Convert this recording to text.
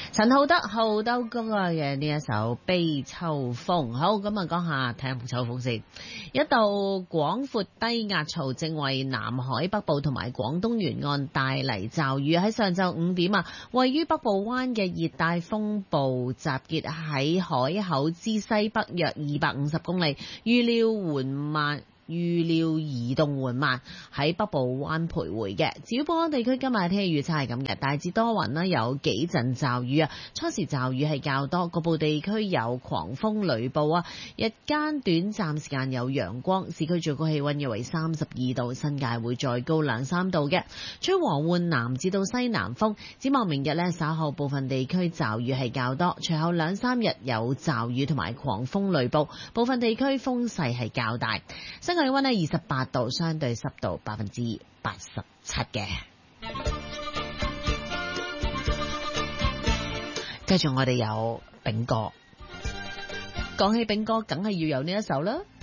陳浩德哥嘅呢一首悲秋風。好，咁啊講下睇下秋風先。一道廣闊低壓槽正為南海北部同埋廣東沿岸帶嚟驟雨。喺上晝5點啊，位於北部灣嘅熱帶風暴集結喺海口之西北約250公里，預料移動緩慢，喺北部灣徘徊嘅。至於本港地區今日嘅天氣預測係咁嘅，大致多雲啦，有幾陣驟雨啊，初時驟雨係較多，局部地區有狂風雷暴啊，日間短暫時間有陽光，市區最高氣溫約為32度，新界會再高2-3度嘅，吹和緩南至到西南風。展望明日呢，稍後部分地區驟雨係較多，隨後2-3日有驟雨同埋狂風雷暴，部分地區風勢係較大。新氣溫係28度，相對濕度87%嘅。繼續我哋有炳哥，講起炳哥，梗係要有呢一首啦。